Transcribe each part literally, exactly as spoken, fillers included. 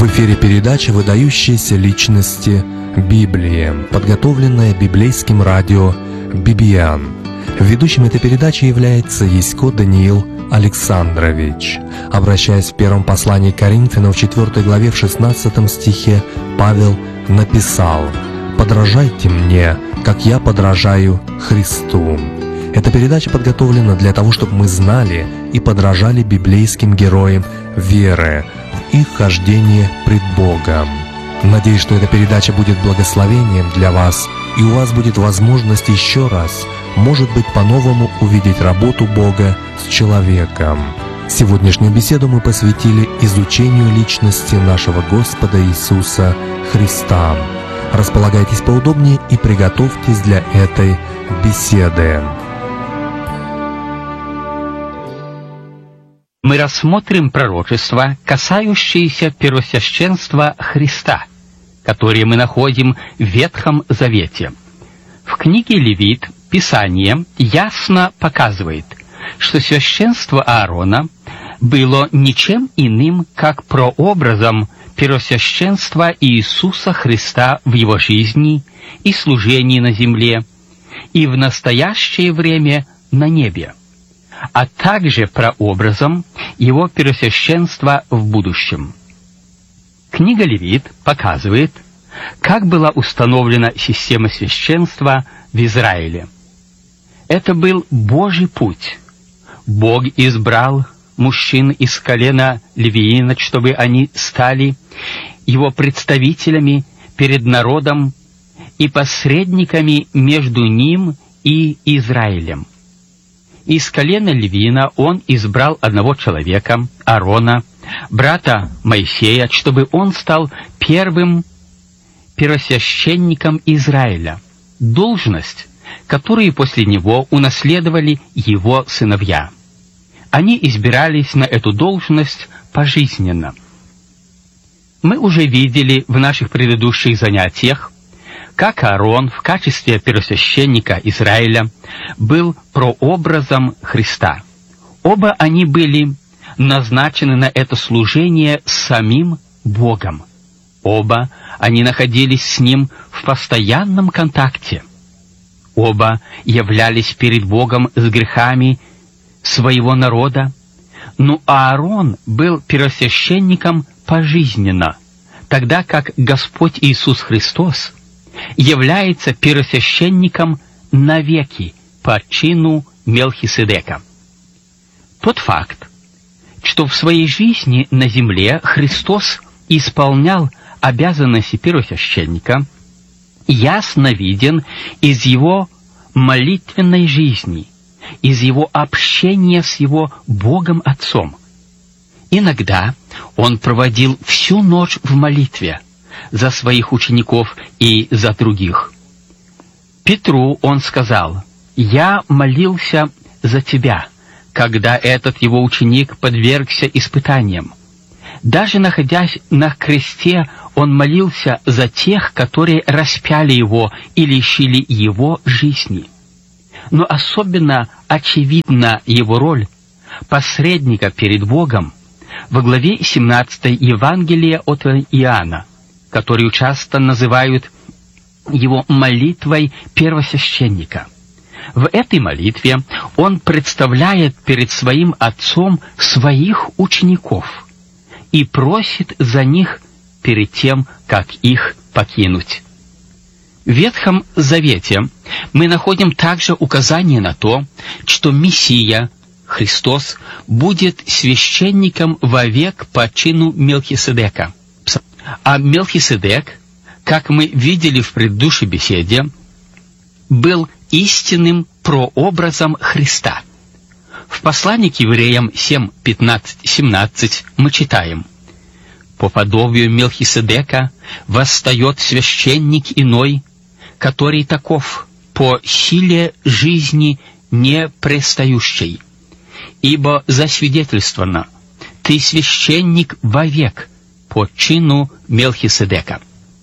В эфире передача «Выдающиеся личности Библии», подготовленная библейским радио «Бибиян». Ведущим этой передачи является Ясько Даниил Александрович. Обращаясь в первом послании к Коринфянам в четвёртой главе в шестнадцатом стихе, Павел написал: «Подражайте мне, как я подражаю Христу». Эта передача подготовлена для того, чтобы мы знали и подражали библейским героям веры в их хождении пред Богом. Надеюсь, что эта передача будет благословением для вас, и у вас будет возможность еще раз, может быть, по-новому увидеть работу Бога с человеком. Сегодняшнюю беседу мы посвятили изучению личности нашего Господа Иисуса Христа. Располагайтесь поудобнее и приготовьтесь для этой беседы. Мы рассмотрим пророчества, касающиеся первосвященства Христа, которые мы находим в Ветхом Завете. В книге Левит Писание ясно показывает, что священство Аарона было ничем иным, как прообразом первосвященства Иисуса Христа в его жизни и служении на земле, и в настоящее время на небе, а также прообразом его первосвященства в будущем. Книга Левит показывает, как была установлена система священства в Израиле. Это был Божий путь. Бог избрал мужчин из колена Левиина, чтобы они стали его представителями перед народом и посредниками между ним и Израилем. Из колена Левиина он избрал одного человека, Аарона, брата Моисея, чтобы он стал первым первосвященником Израиля, должность, которую после него унаследовали его сыновья. Они избирались на эту должность пожизненно. Мы уже видели в наших предыдущих занятиях, как Аарон в качестве первосвященника Израиля был прообразом Христа. Оба они были назначены на это служение самим Богом. Оба они находились с Ним в постоянном контакте. Оба являлись перед Богом с грехами своего народа, но Аарон был первосвященником пожизненно, тогда как Господь Иисус Христос является первосвященником навеки по чину Мелхиседека. Тот факт, что в своей жизни на земле Христос исполнял обязанности первосвященника, ясно виден из его молитвенной жизни, из его общения с его Богом Отцом. Иногда он проводил всю ночь в молитве за своих учеников и за других. Петру он сказал: «Я молился за тебя», когда этот его ученик подвергся испытаниям. Даже находясь на кресте, он молился за тех, которые распяли его и лишили его жизни. Но особенно очевидна его роль посредника перед Богом во главе семнадцатой Евангелия от Иоанна, которую часто называют его молитвой первосвященника. В этой молитве он представляет перед своим Отцом своих учеников и просит за них перед тем, как их покинуть. В Ветхом Завете мы находим также указание на то, что Мессия, Христос, будет священником вовек по чину Мелхиседека. А Мелхиседек, как мы видели в предыдущей беседе, был истинным прообразом Христа. В послании к евреям семь пятнадцать семнадцать мы читаем: «По подобию Мелхиседека восстает священник иной, который таков по силе жизни непрестающей. Ибо засвидетельствовано: ты священник вовек по чину Мелхиседека».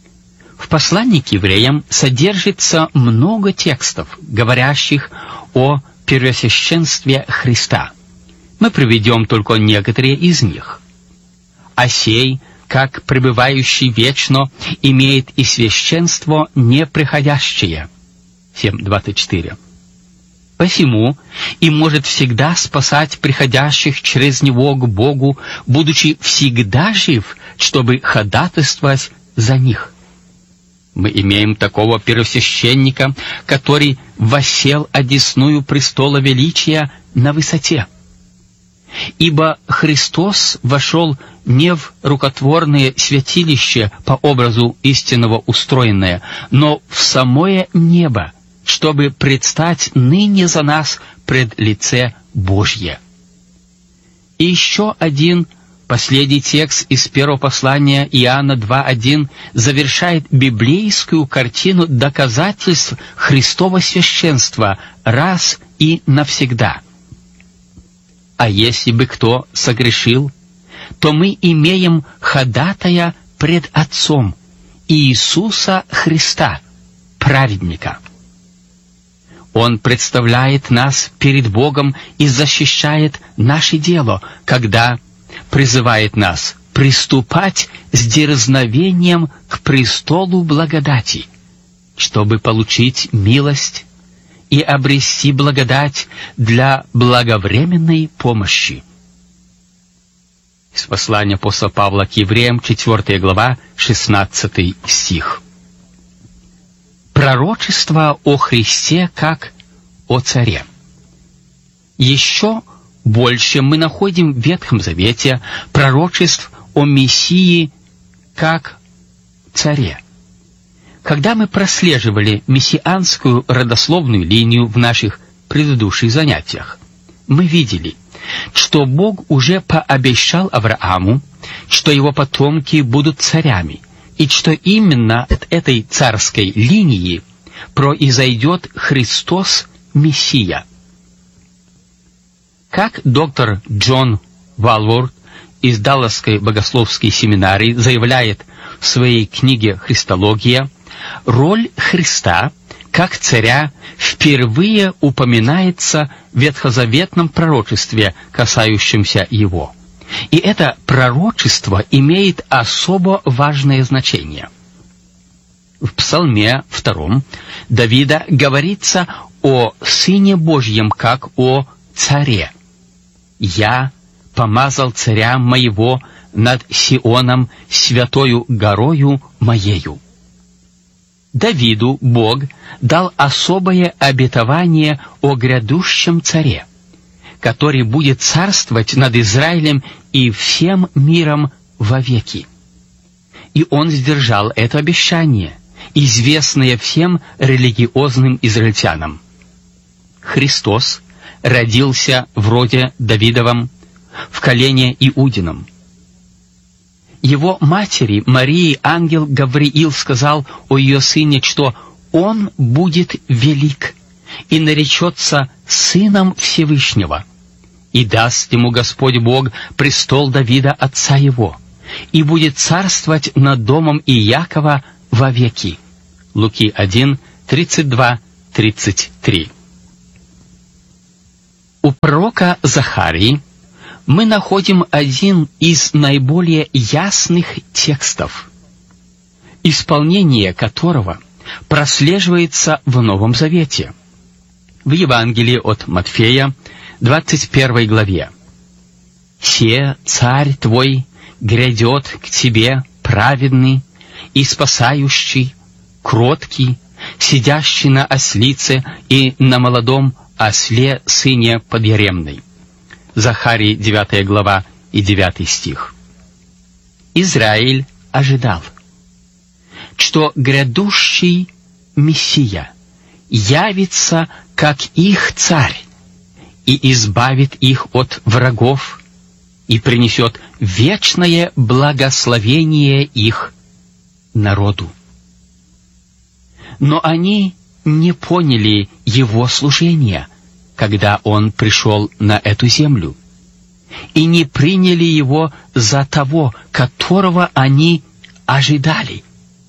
В послании к евреям содержится много текстов, говорящих о первосвященстве Христа. Мы приведем только некоторые из них. «А сей, как пребывающий вечно, имеет и священство неприходящее. семь двадцать четыре. Посему и может всегда спасать приходящих через него к Богу, будучи всегда жив, чтобы ходатайствовать за них. Мы имеем такого первосвященника, который воссел одесную престола величия на высоте. Ибо Христос вошел не в рукотворное святилище по образу истинного устроенное, но в самое небо, чтобы предстать ныне за нас пред лице Божье. И еще один последний текст из первого послания Иоанна два один завершает библейскую картину доказательств Христова священства раз и навсегда. А если бы кто согрешил, то мы имеем ходатая пред Отцом, Иисуса Христа, праведника. Он представляет нас перед Богом и защищает наше дело, когда призывает нас приступать с дерзновением к престолу благодати, чтобы получить милость и обрести благодать для благовременной помощи. Из послания апостола Павла к евреям, четвёртая глава, шестнадцатый стих. Пророчество о Христе как о царе. Еще больше мы находим в Ветхом Завете пророчеств о Мессии как царе. Когда мы прослеживали мессианскую родословную линию в наших предыдущих занятиях, мы видели, что Бог уже пообещал Аврааму, что его потомки будут царями, и что именно от этой царской линии произойдет Христос Мессия. Как доктор Джон Валворд из Далласской богословской семинарии заявляет в своей книге «Христология», роль Христа как царя впервые упоминается в ветхозаветном пророчестве, касающемся его. И это пророчество имеет особо важное значение. В Псалме втором Давида говорится о Сыне Божьем как о царе. «Я помазал царя моего над Сионом, святою горою моею». Давиду Бог дал особое обетование о грядущем царе, который будет царствовать над Израилем и всем миром вовеки. И он сдержал это обещание, известное всем религиозным израильтянам. Христос родился в роде Давидовом, в колене Иудином. Его матери Марии ангел Гавриил сказал о ее сыне, что он будет велик и наречется сыном Всевышнего, и даст ему Господь Бог престол Давида отца его, и будет царствовать над домом Иакова вовеки. Луки один, тридцать два тридцать три. У пророка Захарии мы находим один из наиболее ясных текстов, исполнение которого прослеживается в Новом Завете. В Евангелии от Матфея, двадцать первой главе. «Се царь твой грядет к тебе праведный и спасающий, кроткий, сидящий на ослице и на молодом осле сыне подъеремной». Захарии девятая глава и девятый стих. Израиль ожидал, что грядущий Мессия явится как их царь и избавит их от врагов и принесет вечное благословение их народу. Но они не поняли его служения, когда он пришел на эту землю, и не приняли его за того, которого они ожидали.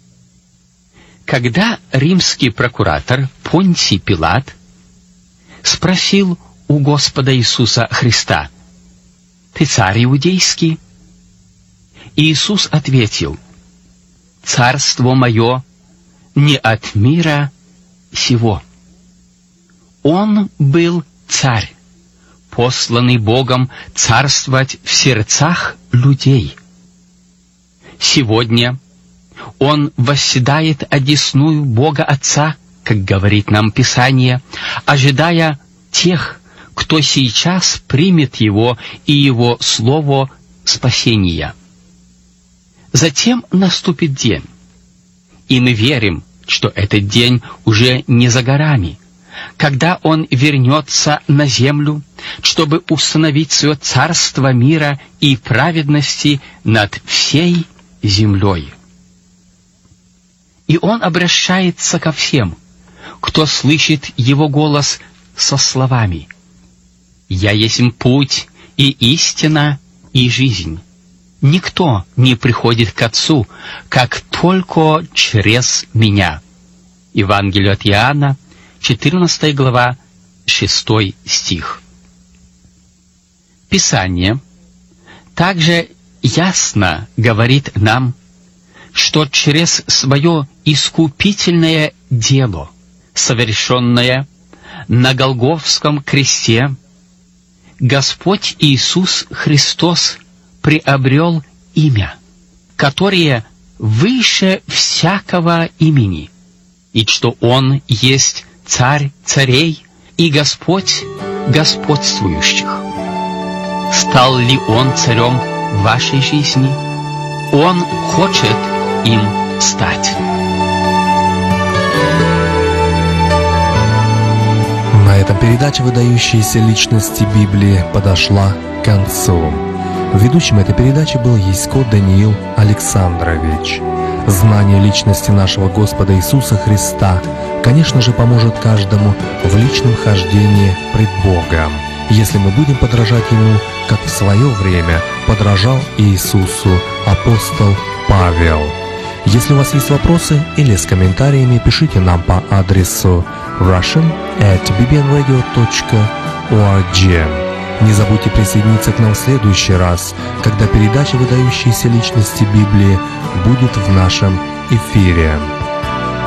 Когда римский прокуратор Понтий Пилат спросил у Господа Иисуса Христа: «Ты царь иудейский?» Иисус ответил: «Царство мое не от мира сего». Он был царь, посланный Богом царствовать в сердцах людей. Сегодня Он восседает одесную Бога Отца, как говорит нам Писание, ожидая тех, кто сейчас примет Его и Его Слово спасения. Затем наступит день, и мы верим, что этот день уже не за горами, когда Он вернется на землю, чтобы установить свое царство мира и праведности над всей землей. И Он обращается ко всем, кто слышит Его голос со словами: «Я есть путь и истина и жизнь. Никто не приходит к Отцу, как только через Меня». Евангелие от Иоанна, четырнадцатая глава, шестой стих. Писание также ясно говорит нам, что через свое искупительное дело, совершенное на Голгофском кресте, Господь Иисус Христос приобрел имя, которое выше всякого имени, и что Он есть Царь царей и Господь господствующих. Стал ли Он царем в вашей жизни? Он хочет им стать. На этом передача «Выдающиеся личности Библии» подошла к концу. Ведущим этой передачи был Ясько Даниил Александрович. Знание личности нашего Господа Иисуса Христа, конечно же, поможет каждому в личном хождении пред Богом, если мы будем подражать Ему, как в свое время подражал Иисусу апостол Павел. Если у вас есть вопросы или с комментариями, пишите нам по адресу russian at b b n radio dot org. Не забудьте присоединиться к нам в следующий раз, когда передача «Выдающиеся личности Библии» будет в нашем эфире.